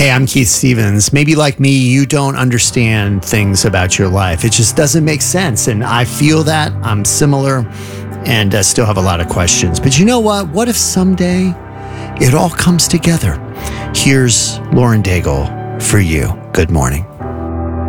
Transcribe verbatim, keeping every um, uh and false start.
Hey, I'm Keith Stevens. Maybe like me, you don't understand things about your life. It just doesn't make sense. And I feel that. I'm similar and uh, still have a lot of questions. But you know what? What if someday it all comes together? Here's Lauren Daigle for you. Good morning.